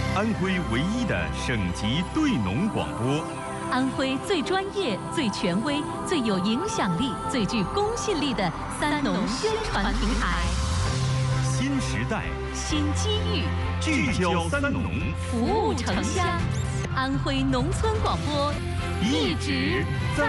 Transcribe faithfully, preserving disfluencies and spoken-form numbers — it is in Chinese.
安徽唯一的省级对农广播， 安徽最专业、最权威、最有影响力、最具公信力的三农宣传平台。 新时代， 新机遇， 聚焦三农， 服务城乡。安徽农村广播，一直在。